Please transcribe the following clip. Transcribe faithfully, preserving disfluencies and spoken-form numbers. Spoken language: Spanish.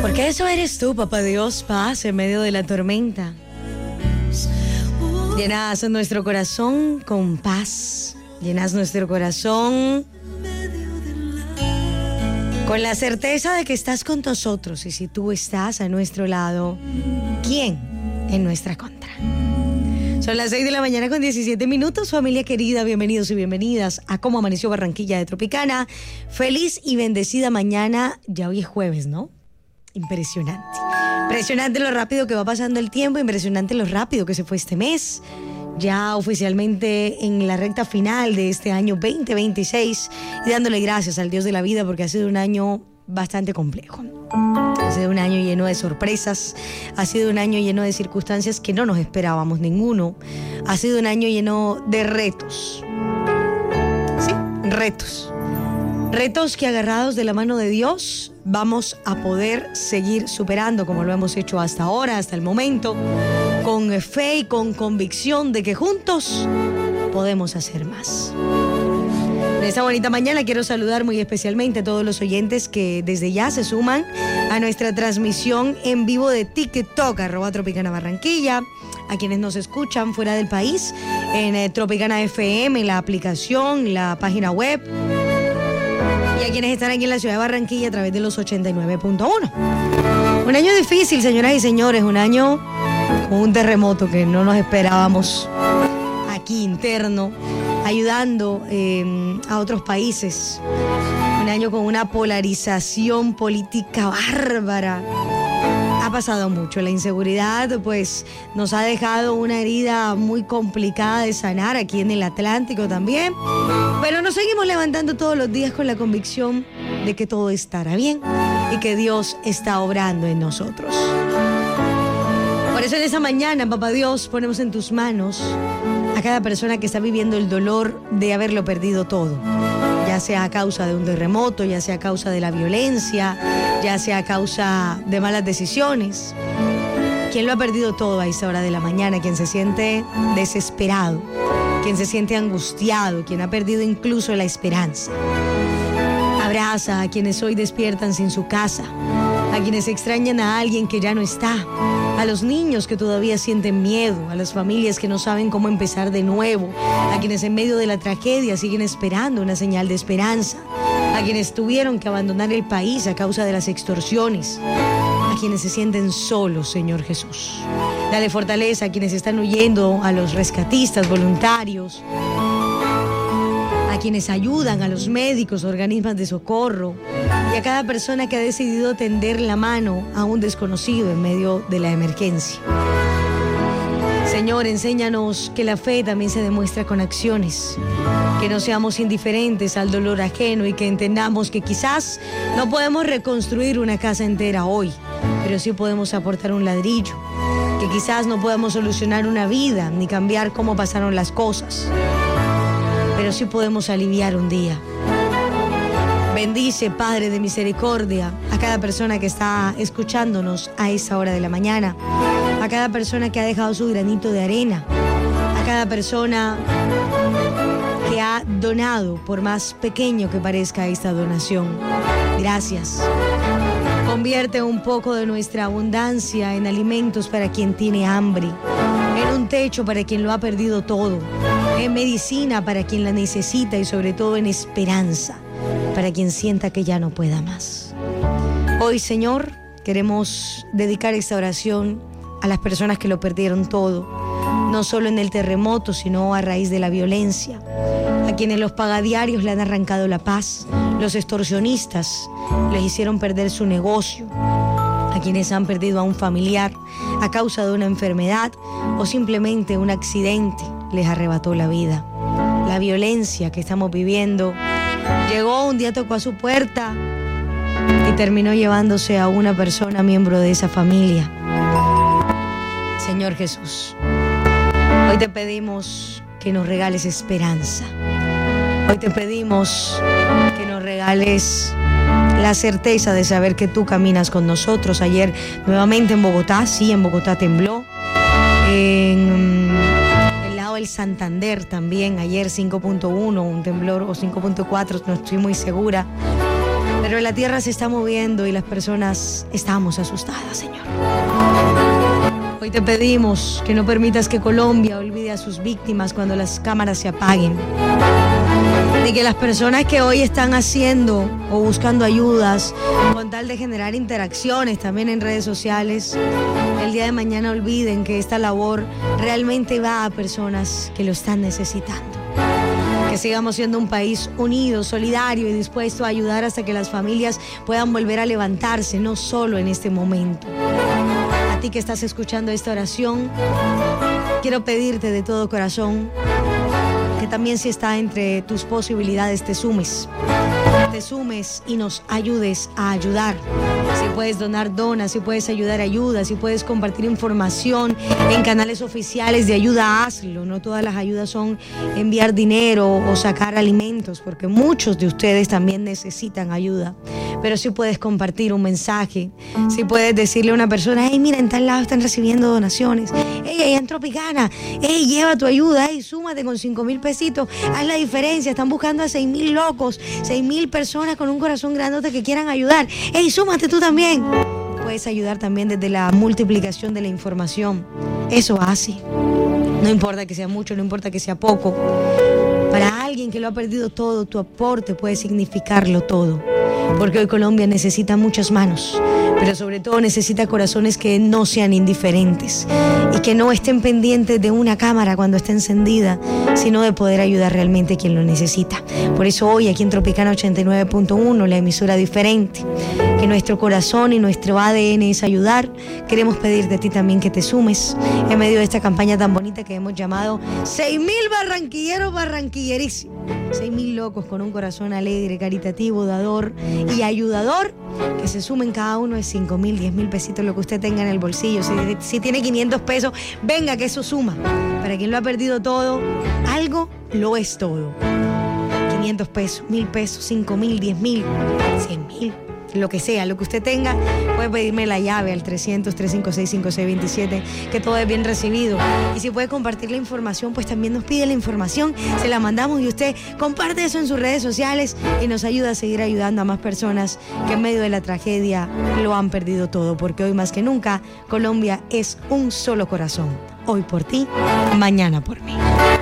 Porque eso eres tú, papá Dios, paz en medio de la tormenta. Llenas nuestro corazón con paz. Llenas nuestro corazón con la certeza de que estás con nosotros. Y si tú estás a nuestro lado, ¿quién en nuestra contra? Son las seis de la mañana con diecisiete minutos. Familia querida, bienvenidos y bienvenidas a Cómo Amaneció Barranquilla de Tropicana. Feliz y bendecida mañana. Ya hoy es jueves, ¿no? Impresionante. Impresionante lo rápido que va pasando el tiempo, impresionante lo rápido que se fue este mes. Ya oficialmente en la recta final de este año veinte veintiséis y dándole gracias al Dios de la vida porque ha sido un año bastante complejo. Ha sido un año lleno de sorpresas, ha sido un año lleno de circunstancias que no nos esperábamos ninguno. Ha sido un año lleno de retos. Sí, retos. Retos que agarrados de la mano de Dios vamos a poder seguir superando como lo hemos hecho hasta ahora, hasta el momento, con fe y con convicción de que juntos podemos hacer más. En esta bonita mañana quiero saludar muy especialmente a todos los oyentes que desde ya se suman a nuestra transmisión en vivo de TikTok, arroba Tropicana Barranquilla, a quienes nos escuchan fuera del país, en eh, Tropicana F M, en la aplicación, la página web, y a quienes están aquí en la ciudad de Barranquilla a través de los ochenta y nueve punto uno. Un año difícil, señoras y señores, un año con un terremoto que no nos esperábamos aquí interno, ayudando eh, a otros países. Un año con una polarización política bárbara. Ha pasado mucho. La inseguridad pues nos ha dejado una herida muy complicada de sanar aquí en el Atlántico también. Pero nos seguimos levantando todos los días con la convicción de que todo estará bien y que Dios está obrando en nosotros. Por eso en esa mañana, papá Dios, ponemos en tus manos a cada persona que está viviendo el dolor de haberlo perdido todo. Ya sea a causa de un terremoto, ya sea a causa de la violencia, ya sea a causa de malas decisiones. Quien lo ha perdido todo a esa hora de la mañana, quien se siente desesperado, quien se siente angustiado, quien ha perdido incluso la esperanza. Abraza a quienes hoy despiertan sin su casa, a quienes extrañan a alguien que ya no está, a los niños que todavía sienten miedo, a las familias que no saben cómo empezar de nuevo, a quienes en medio de la tragedia siguen esperando una señal de esperanza, a quienes tuvieron que abandonar el país a causa de las extorsiones, a quienes se sienten solos, Señor Jesús. Dale fortaleza a quienes están huyendo, a los rescatistas, voluntarios, a quienes ayudan, a los médicos, organismos de socorro y a cada persona que ha decidido tender la mano a un desconocido en medio de la emergencia. Señor, enséñanos que la fe también se demuestra con acciones, que no seamos indiferentes al dolor ajeno y que entendamos que quizás no podemos reconstruir una casa entera hoy, pero sí podemos aportar un ladrillo, que quizás no podamos solucionar una vida ni cambiar cómo pasaron las cosas, pero sí podemos aliviar un día. Bendice, Padre de misericordia, a cada persona que está escuchándonos a esa hora de la mañana, a cada persona que ha dejado su granito de arena, a cada persona que ha donado, por más pequeño que parezca esta donación. Gracias. Convierte un poco de nuestra abundancia en alimentos para quien tiene hambre, en un techo para quien lo ha perdido todo, en medicina para quien la necesita y sobre todo en esperanza para quien sienta que ya no pueda más. Hoy, Señor, queremos dedicar esta oración a las personas que lo perdieron todo, no solo en el terremoto, sino a raíz de la violencia, a quienes los pagadiarios le han arrancado la paz, los extorsionistas les hicieron perder su negocio, a quienes han perdido a un familiar a causa de una enfermedad o simplemente un accidente les arrebató la vida. La violencia que estamos viviendo llegó, un día tocó a su puerta y terminó llevándose a una persona miembro de esa familia. Señor Jesús, hoy te pedimos que nos regales esperanza. Hoy te pedimos que nos regales la certeza de saber que tú caminas con nosotros. Ayer nuevamente en Bogotá, sí, en Bogotá tembló. En el lado del Santander también, ayer cinco punto uno, un temblor, o cinco punto cuatro, no estoy muy segura. Pero la tierra se está moviendo y las personas estamos asustadas, Señor. Hoy te pedimos que no permitas que Colombia olvide a sus víctimas cuando las cámaras se apaguen. Ni que las personas que hoy están haciendo o buscando ayudas con tal de generar interacciones también en redes sociales, el día de mañana olviden que esta labor realmente va a personas que lo están necesitando. Que sigamos siendo un país unido, solidario y dispuesto a ayudar hasta que las familias puedan volver a levantarse, no solo en este momento. A ti que estás escuchando esta oración, quiero pedirte de todo corazón que también, si está entre tus posibilidades, te sumes. Te sumes y nos ayudes a ayudar. Si puedes donar, dona. Si puedes ayudar, ayuda. Si puedes compartir información en canales oficiales de ayuda, hazlo. No todas las ayudas son enviar dinero o sacar alimentos, porque muchos de ustedes también necesitan ayuda. Pero si puedes compartir un mensaje, si puedes decirle a una persona, hey, mira, en tal lado están recibiendo donaciones. Hey, allá en Tropicana, hey, lleva tu ayuda, hey, súmate con cinco mil pesitos, haz la diferencia. Están buscando a seis mil locos, seis mil personas con un corazón grandote que quieran ayudar. Hey, súmate tú también. Puedes ayudar también desde la multiplicación de la información. Eso hace. No importa que sea mucho, no importa que sea poco. Para alguien que lo ha perdido todo, tu aporte puede significarlo todo. Porque hoy Colombia necesita muchas manos, pero sobre todo necesita corazones que no sean indiferentes y que no estén pendientes de una cámara cuando esté encendida, sino de poder ayudar realmente a quien lo necesita. Por eso hoy aquí en Tropicana ochenta y nueve punto uno, la emisora diferente, que nuestro corazón y nuestro A D N es ayudar, queremos pedirte a ti también que te sumes en medio de esta campaña tan bonita que hemos llamado seis mil barranquilleros barranquillerísimos. seis mil locos con un corazón alegre, caritativo, dador y ayudador, que se sumen cada uno de cinco mil, diez mil pesitos, lo que usted tenga en el bolsillo. Si, si tiene quinientos pesos, venga, que eso suma. Para quien lo ha perdido todo, algo lo es todo. quinientos pesos, mil pesos, cinco mil, diez mil, cien mil. Lo que sea, lo que usted tenga, puede pedirme la llave al trescientos, trescientos cincuenta y seis, cincuenta y seis veintisiete, que todo es bien recibido. Y si puede compartir la información, pues también nos pide la información, se la mandamos y usted comparte eso en sus redes sociales y nos ayuda a seguir ayudando a más personas que en medio de la tragedia lo han perdido todo, porque hoy más que nunca Colombia es un solo corazón. Hoy por ti, mañana por mí.